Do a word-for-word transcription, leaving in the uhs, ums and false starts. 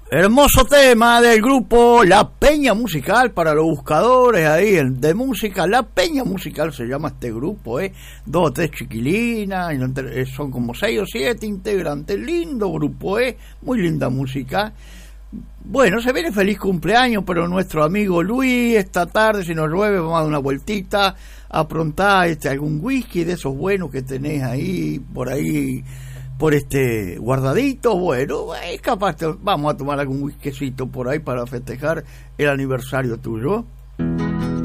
Hermoso tema del grupo La Peña Musical para los buscadores ahí de música. La Peña Musical se llama este grupo, ¿eh? Dos o tres chiquilinas, son como seis o siete integrantes. Lindo grupo, ¿eh? Muy linda música. Bueno, se viene feliz cumpleaños, pero nuestro amigo Luis, esta tarde, si nos llueve, vamos a dar una vueltita, aprontar este, algún whisky de esos buenos que tenés ahí, por ahí, por este guardadito. Bueno, es capaz, vamos a tomar algún whiskycito por ahí para festejar el aniversario tuyo.